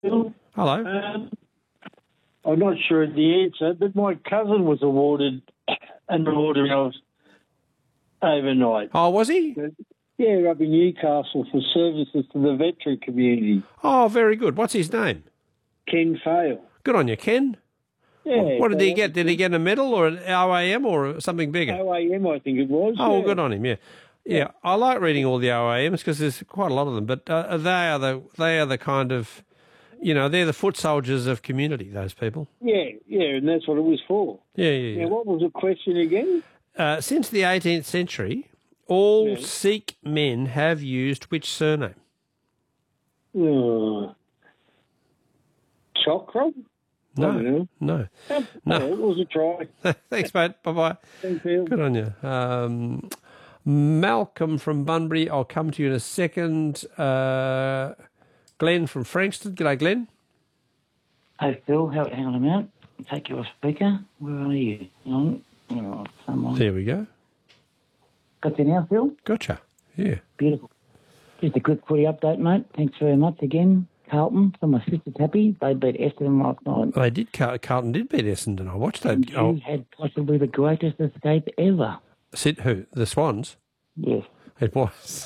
Phil. Hello. I'm not sure of the answer, but my cousin was awarded an award overnight. Oh, was he? Yeah, up in Newcastle for services to the veteran community. Oh, very good. What's his name? Ken Fale. Good on you, Ken. Yeah. What did he get? Did he get a medal or an OAM or something bigger? OAM, I think it was. Oh, yeah. good on him. Yeah. I like reading all the OAMs because there's quite a lot of them. But they are the kind of, they're the foot soldiers of community. Those people. Yeah, and that's what it was for. Yeah. Now, what was the question again? Since the 18th century, all Sikh men have used which surname? Chokra? No. It was a try. Thanks, mate. Bye-bye. Thanks, Phil. Good on you. Malcolm from Bunbury, I'll come to you in a second. Glenn from Frankston. G'day, Glenn. Hey, Phil. Hang on a minute. Take you off speaker. Where are you? Hang on. Someone. There we go. Got you now, Phil? Gotcha. Yeah. Beautiful. Just a quick footy update, mate. Thanks very much again. Carlton, for my sister's happy. They beat Essendon last night. They did. Carlton did beat Essendon. I watched that. She had possibly the greatest escape ever. Who? The Swans? Yes. It was.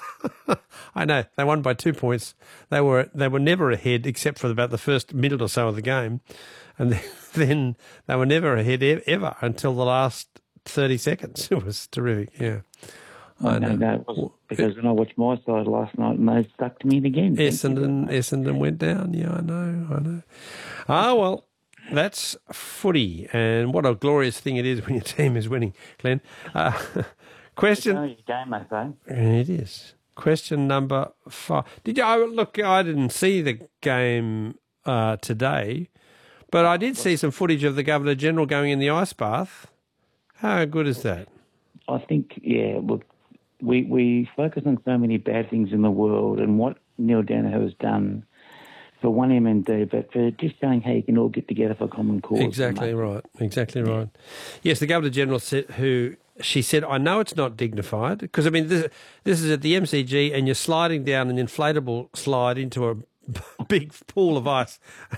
I know. They won by 2 points. They were never ahead except for about the first minute or so of the game. And then they were never ahead ever until the last 30 seconds. It was terrific, yeah. I know. That was because when I watched my side last night and they stuck to me again. Essendon went down. Yeah, I know. Ah, well, that's footy. And what a glorious thing it is when your team is winning, Glenn. Question. It's only a game, I say. It is. Question number 5. I didn't see the game today, but I did see some footage of the Governor-General going in the ice bath. How good is that? I think, look, we focus on so many bad things in the world and what Neil Danaher has done for one MND, but for just showing how you can all get together for a common cause. Exactly right. Yes, the Governor-General she said, I know it's not dignified, because, this is at the MCG and you're sliding down an inflatable slide into a big pool of ice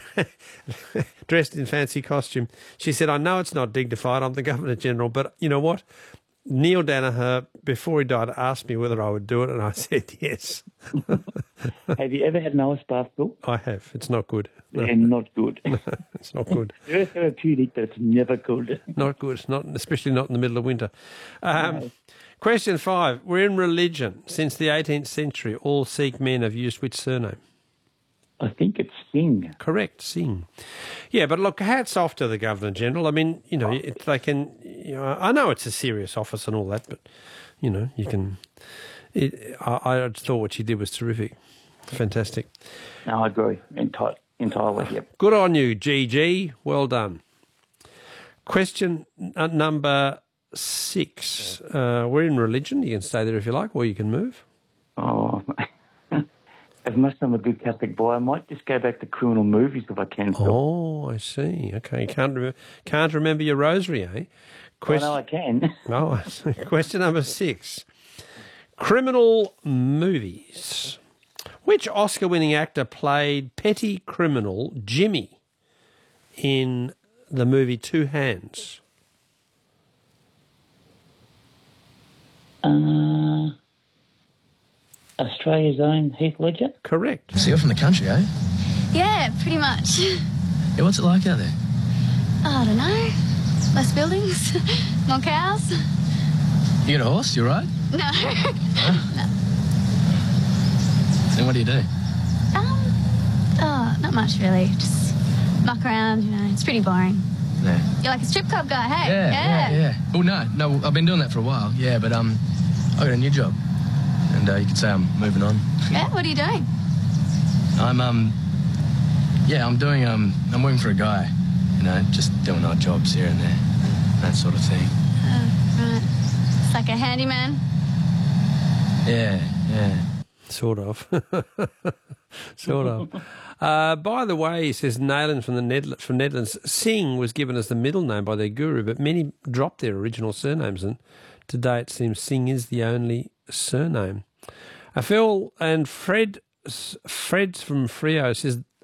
dressed in fancy costume. She said, I know it's not dignified, I'm the Governor-General, but you know what? Neil Danaher, before he died, asked me whether I would do it, and I said yes. Have you ever had an ice bath, Bill? I have. It's not good. And not good. No, it's not good. It's therapeutic, but it's never good. Not good. Especially not in the middle of winter. Question 5. We're in religion. Since the 18th century, all Sikh men have used which surname? I think it's Singh. Correct, Singh. Yeah, but look, hats off to the Governor-General. They can, I know it's a serious office and all that, but, you can, I thought what she did was terrific. Fantastic. No, I agree. Entirely, yep. Good on you, GG. Well done. Question number 6. We're in religion. You can stay there if you like, or you can move. Oh, as much as I'm a good Catholic boy, I might just go back to criminal movies if I can. Oh, I see. Okay, can't remember your rosary, eh? No, I can. Oh, question number 6. Criminal movies. Which Oscar-winning actor played petty criminal Jimmy in the movie Two Hands? Australia's own Heath Ledger? Correct. So you're from the country, eh? Yeah, pretty much. Yeah, what's it like out there? I don't know. Less buildings, more cows. You got a horse, you right? No. Huh? No. Then what do you do? Not much really. Just muck around, it's pretty boring. Yeah. You're like a strip club guy, hey? Yeah. Well, no, I've been doing that for a while, yeah, but I got a new job. And you could say I'm moving on. Yeah, what are you doing? I'm doing, I'm working for a guy, just doing odd jobs here and there, that sort of thing. Right. It's like a handyman? Yeah. Sort of. Sort of. By the way, he says, Nayland from Netherlands, Singh was given as the middle name by their guru, but many dropped their original surnames, and today it seems Singh is the only surname. Phil and Fred's from Freo says,